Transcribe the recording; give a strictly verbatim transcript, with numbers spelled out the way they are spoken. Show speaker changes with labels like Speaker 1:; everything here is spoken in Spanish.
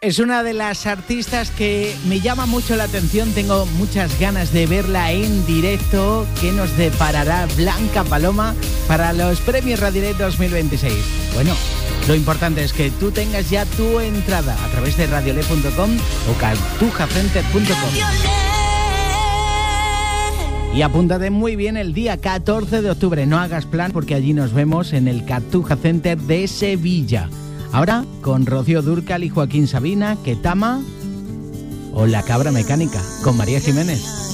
Speaker 1: Es una de las artistas que me llama mucho la atención, tengo muchas ganas de verla en directo. ¿Qué nos deparará Blanca Paloma para los Premios Radiolette dos mil veintiséis? Bueno, lo importante es que tú tengas ya tu entrada a través de radiolette punto com o cartuja center punto com. Y apúntate muy bien el día catorce de octubre, no hagas plan porque allí nos vemos en el Cartuja Center de Sevilla. Ahora, con Rocío Dúrcal y Joaquín Sabina, Ketama o La Cabra Mecánica, con María Jiménez.